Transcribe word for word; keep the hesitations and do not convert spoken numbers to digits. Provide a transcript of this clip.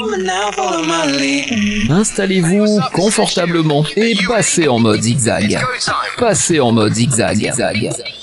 Installez-vous confortablement et passez en mode zigzag. Passez en mode zigzag.